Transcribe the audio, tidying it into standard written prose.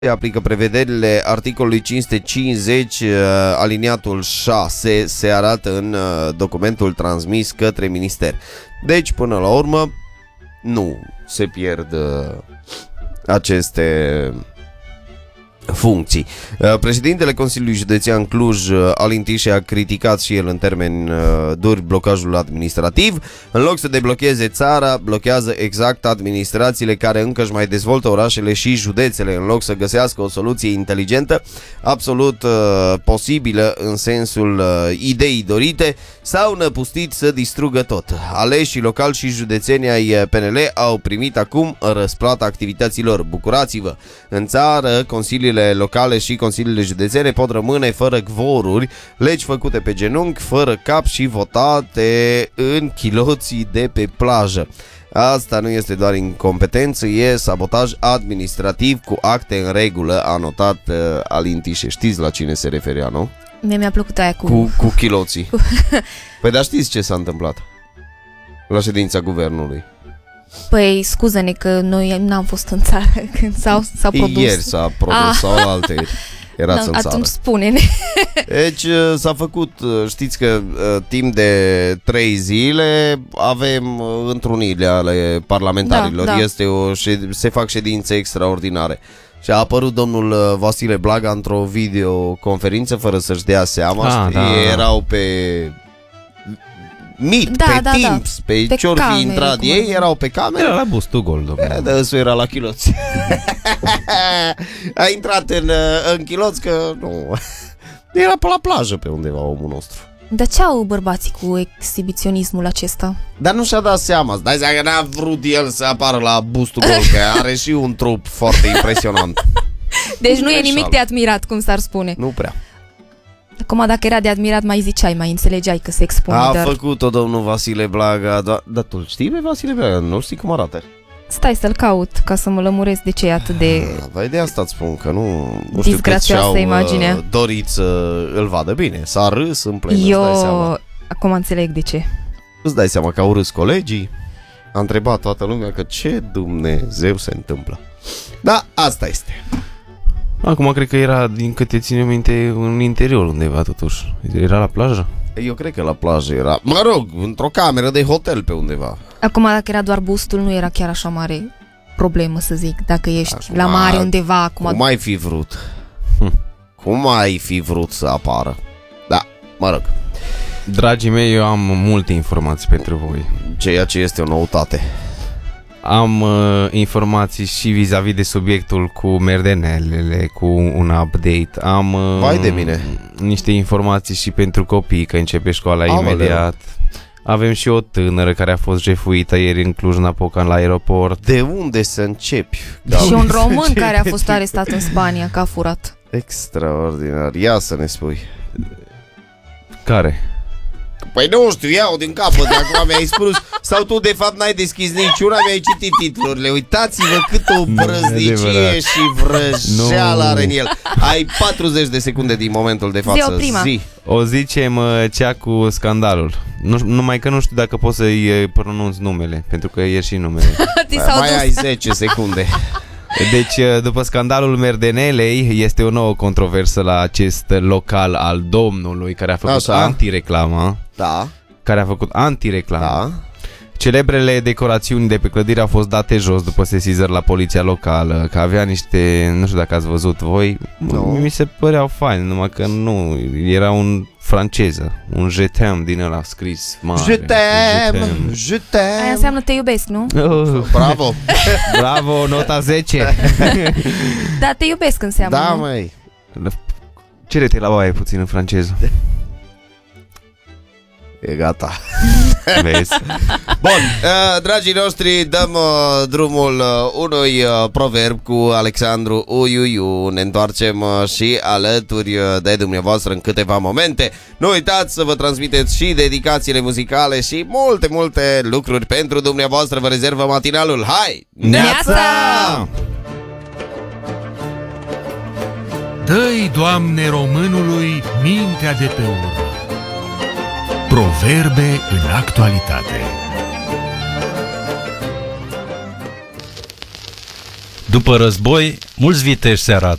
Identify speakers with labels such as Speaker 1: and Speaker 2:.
Speaker 1: aplică prevederile articolului 550 aliniatul 6, se arată în documentul transmis către minister. Deci, până la urmă, nu se pierd aceste funcții. Președintele Consiliului Județean Cluj, Alin Tișe, a criticat și el în termeni duri blocajul administrativ. În loc să deblocheze țara, blochează exact administrațiile care încă își mai dezvoltă orașele și județele, în loc să găsească o soluție inteligentă, absolut posibilă în sensul ideii dorite, s-au năpustit să distrugă tot. Aleșii locali și județeni ai PNL au primit acum răsplata activităților. Bucurați-vă! În țară, consiliile locale și consiliile județene pot rămâne fără cvoruri, legi făcute pe genunchi, fără cap și votate în chiloții de pe plajă. Asta nu este doar incompetență, e sabotaj administrativ cu acte în regulă, a notat Alin Tișe. Știți la cine se referea, nu?
Speaker 2: Mi-a plăcut aia cu
Speaker 1: chiloții. Păi dar știți ce s-a întâmplat la ședința guvernului?
Speaker 2: Păi, scuză-ne că noi n-am fost în țară când s-a produs.
Speaker 1: Ieri s-a produs sau altăieri. Erați în țară.
Speaker 2: Atunci spune-ne.
Speaker 1: Deci s-a făcut, știți că timp de 3 zile avem întruniri ale parlamentarilor.
Speaker 2: Da.
Speaker 1: Se fac ședințe extraordinare. Și a apărut domnul Vasile Blaga într-o videoconferință fără să-și dea seama. Erau pe Teams, pe ce-or fi intrat ei, erau pe cameră.
Speaker 3: Era la Bustugol, domnule.
Speaker 1: Dăsul era la chiloți. A intrat în chiloți că nu. Era pe la plajă pe undeva omul nostru.
Speaker 2: Dar ce au bărbații cu exhibiționismul acesta?
Speaker 1: Dar nu și-a dat seama. Dai seama că n-a vrut el să apară la Bustugol, că are și un trup foarte impresionant.
Speaker 2: Deci nu e nimic de admirat, cum s-ar spune.
Speaker 1: Nu prea.
Speaker 2: Acum, dacă era de admirat, mai ziceai, mai înțelegeai că se expune.
Speaker 1: A făcut-o domnul Vasile Blaga. Dar tu știi pe Vasile Blaga? Nu știi cum arată?
Speaker 2: Stai să-l caut ca să mă lămuresc de ce e atât de...
Speaker 1: Păi de asta îți spun că nu știu cât și-au dorit să îl vadă bine. S-a râs în plen, îți dai seama.
Speaker 2: Acum înțeleg de ce.
Speaker 1: Îți dai seama că au râs colegii. A întrebat toată lumea că ce Dumnezeu se întâmplă. Da, asta este.
Speaker 3: Acum cred că era, din câte ține minte, în interior undeva totuși. Era la plajă?
Speaker 1: Eu cred că la plajă era. Mă rog, într-o cameră de hotel pe undeva.
Speaker 2: Acum, dacă era doar bustul, nu era chiar așa mare problemă, să zic. Dacă ești acum, la mare undeva acum...
Speaker 1: Cum ai fi vrut? Cum ai fi vrut să apară? Da, mă rog.
Speaker 3: Dragii mei, eu am multe informații pentru voi.
Speaker 1: Ceea ce este o noutate.
Speaker 3: Am informații și vis-a-vis de subiectul cu merdenelele, cu un update. Am
Speaker 1: Vai de mine.
Speaker 3: Niște informații și pentru copii, că începe școala imediat. Avem și o tânără care a fost jefuită ieri în Cluj-Napoca la aeroport.
Speaker 1: De unde să începi?
Speaker 2: Și un român care a fost arestat în Spania că a furat.
Speaker 1: Extraordinar. Ia să ne spui.
Speaker 3: Care?
Speaker 1: Păi nu știu, iau din capăt, de acum mi-ai spus. Sau tu de fapt n-ai deschis niciuna, mi-ai citit titlurile. Uitați-vă cât o brăznicie și vrăjeală are în el. Ai 40 de secunde din momentul de față.
Speaker 2: Zi.
Speaker 3: O zicem cea cu scandalul. Numai că nu știu dacă poți să-i pronunț numele, pentru că e și numele.
Speaker 1: Mai ai 10 secunde.
Speaker 3: Deci, după scandalul Merdenelei, este o nouă controversă la acest local al domnului care a făcut antireclamă.
Speaker 1: Da.
Speaker 3: Care a făcut antireclamă.
Speaker 1: Da.
Speaker 3: Celebrele decorațiuni de pe clădire au fost date jos după sesizări la poliția locală, că avea niște, nu știu dacă ați văzut voi, mi se păreau fain, numai că nu, era un franceză, un je t'aime din ăla scris mare.
Speaker 1: Je t'aime.
Speaker 2: Aia înseamnă te iubesc, nu?
Speaker 1: Bravo.
Speaker 3: Bravo, nota 10.
Speaker 2: Da, te iubesc înseamnă.
Speaker 1: Da,
Speaker 2: nu?
Speaker 1: măi.
Speaker 3: Cere-te la baie puțin în franceză.
Speaker 1: E gata.
Speaker 3: Vezi?
Speaker 1: Bun, dragii noștri, dăm drumul unui proverb cu Alexandru Uiuiu. Ne întoarcem și alături de dumneavoastră în câteva momente. Nu uitați să vă transmiteți și dedicațiile muzicale și multe, multe lucruri pentru dumneavoastră. Vă rezervă matinalul. Hai!
Speaker 2: Neața!
Speaker 4: Dă-i, Doamne, românului mintea de pe urmă. Proverbe în actualitate.
Speaker 5: După război, Mulți viteși se arată.